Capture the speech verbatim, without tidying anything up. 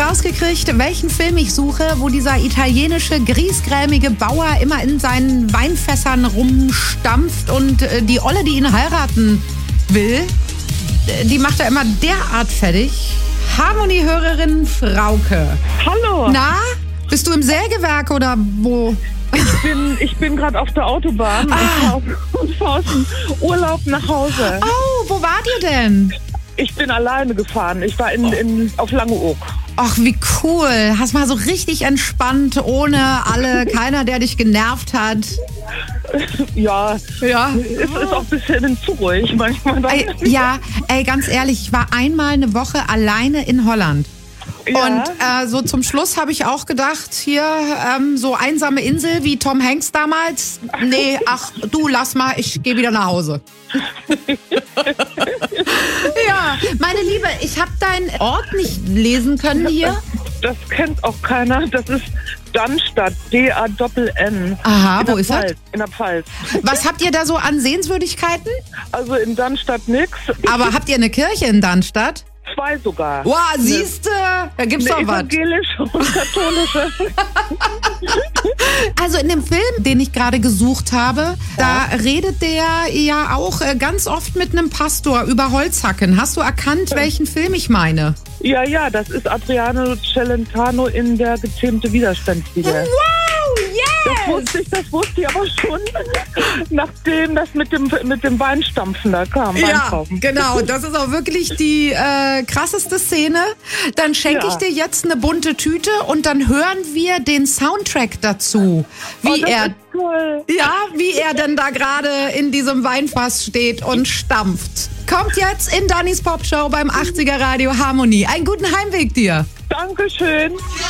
rausgekriegt, welchen Film ich suche, wo dieser italienische, griesgrämige Bauer immer in seinen Weinfässern rumstampft und äh, die Olle, die ihn heiraten will, die macht er immer derart fertig. Harmonie-Hörerin Frauke. Hallo. Na, bist du im Sägewerk oder wo? Ich bin, ich bin gerade auf der Autobahn ah. und fahre aus dem Urlaub nach Hause. Oh, wo wart ihr denn? Ich bin alleine gefahren. Ich war in, in, auf Langeoog. Ach, wie cool. Hast mal so richtig entspannt, ohne alle, keiner, der dich genervt hat. Ja, ja. Es ist auch ein bisschen zu ruhig manchmal. Ey, ja, ey, ganz ehrlich, ich war einmal eine Woche alleine in Holland. Ja. Und äh, so zum Schluss habe ich auch gedacht, hier ähm, so einsame Insel wie Tom Hanks damals. Nee, ach du, lass mal, ich gehe wieder nach Hause. Ja, meine Liebe, ich habe deinen Ort nicht lesen können hier. Das kennt auch keiner. Das ist Dannstatt, D A Doppel N. Aha, wo ist das? In der Pfalz. Was habt ihr da so an Sehenswürdigkeiten? Also in Dannstatt nix. Aber habt ihr eine Kirche in Dannstatt? Zwei sogar. Wow, siehste, da gibt's doch was. Evangelische und katholische. Also in dem Film, den ich gerade gesucht habe, ja. da redet der ja auch ganz oft mit einem Pastor über Holzhacken. Hast du erkannt, welchen Film ich meine? Ja, ja, das ist Adriano Celentano in der gezähmte Widerstandsliga. Wow, yes! Das wusste ich, das wusste ich aber schon, nachdem das mit dem, mit dem Weinstampfen da kam. Ja, genau. Das ist auch wirklich die äh, krasseste Szene. Dann schenke ja. ich dir jetzt eine bunte Tüte und dann hören wir den Soundtrack dazu. Wie oh, das er, ist toll. Ja, wie er denn da gerade in diesem Weinfass steht und stampft. Kommt jetzt in Dannys Popshow beim achtziger Radio Harmonie. Einen guten Heimweg dir. Dankeschön.